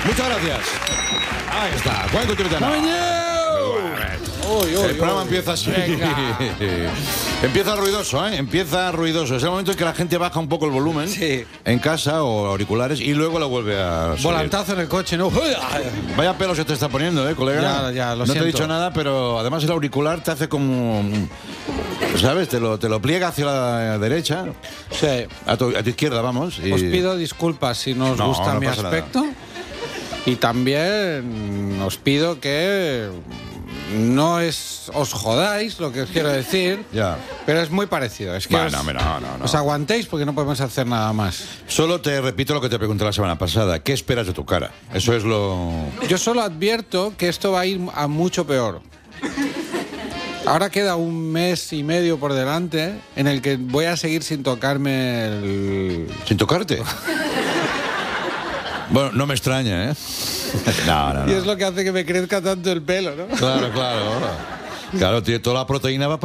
Muchas gracias. Ahí está. ¿Cuánto te El programa empieza así. Empieza ruidoso, ¿eh? Empieza ruidoso. Es el momento en que la gente baja un poco el volumen en casa o auriculares y luego lo vuelve a subir. Volantazo en el coche, ¿no? Vaya pelo se te está poniendo, colega. Ya, lo no siento. te he dicho nada, pero además el auricular te hace como... ¿Sabes? Te lo pliega hacia la derecha. Sí. A tu izquierda, vamos. Y... Os pido disculpas si no os gusta mi aspecto. Y también os pido que no os jodáis, lo que os quiero decir. Ya. Pero es muy parecido. Es que no. os aguantéis porque no podemos hacer nada más. Solo te repito lo que te pregunté la semana pasada. ¿Qué esperas de tu cara? Eso es lo... Yo solo advierto que esto va a ir a mucho peor. Ahora queda un mes y medio por delante en el que voy a seguir sin tocarme el... ¿Sin tocarte? Bueno, no me extraña, ¿eh? No. Y es lo que hace que me crezca tanto el pelo, ¿no? Claro. Claro, tío, toda la proteína va para...